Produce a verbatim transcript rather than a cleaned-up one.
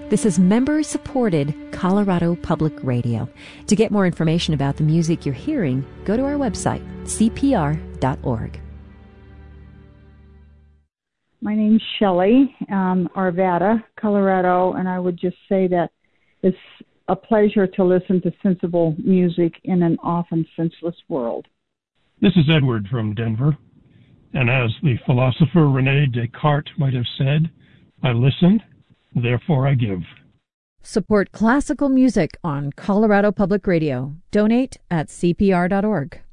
This is member-supported Colorado Public Radio. To get more information about the music you're hearing, go to our website, c p r dot org. My name's Shelley, um, Arvada, Colorado, and I would just say that it's a pleasure to listen to sensible music in an often senseless world. This is Edward from Denver, and as the philosopher René Descartes might have said, I listened, therefore I give. Support classical music on Colorado Public Radio. Donate at c p r dot org.